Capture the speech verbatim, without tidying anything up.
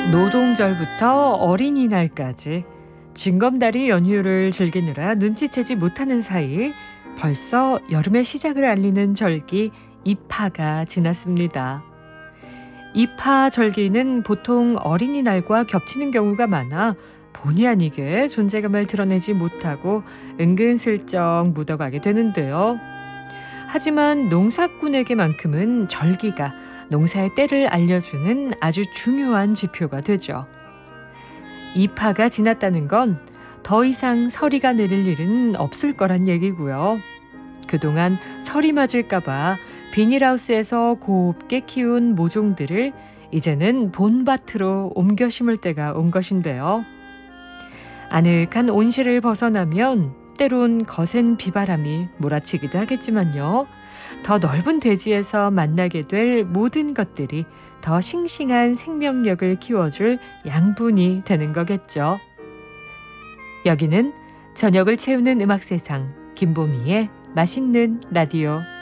노동절부터 어린이날까지 징검다리 연휴를 즐기느라 눈치채지 못하는 사이 벌써 여름의 시작을 알리는 절기 입하가 지났습니다. 입하 절기는 보통 어린이날과 겹치는 경우가 많아 본의 아니게 존재감을 드러내지 못하고 은근슬쩍 묻어가게 되는데요. 하지만 농사꾼에게만큼은 절기가 농사의 때를 알려주는 아주 중요한 지표가 되죠. 입하가 지났다는 건 더 이상 서리가 내릴 일은 없을 거란 얘기고요. 그동안 서리 맞을까 봐 비닐하우스에서 곱게 키운 모종들을 이제는 본밭으로 옮겨 심을 때가 온 것인데요. 아늑한 온실을 벗어나면 때론 거센 비바람이 몰아치기도 하겠지만요. 더 넓은 대지에서 만나게 될 모든 것들이 더 싱싱한 생명력을 키워줄 양분이 되는 거겠죠. 여기는 저녁을 채우는 음악 세상 김보미의 맛있는 라디오.